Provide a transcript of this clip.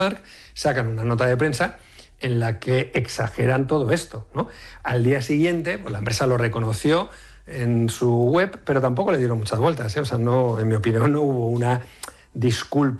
sacan una nota de prensa en la que exageran todo esto, ¿no? Al día siguiente, pues la empresa lo reconoció en su web, pero tampoco le dieron muchas vueltas, ¿eh? O sea, no, en mi opinión, no hubo una disculpa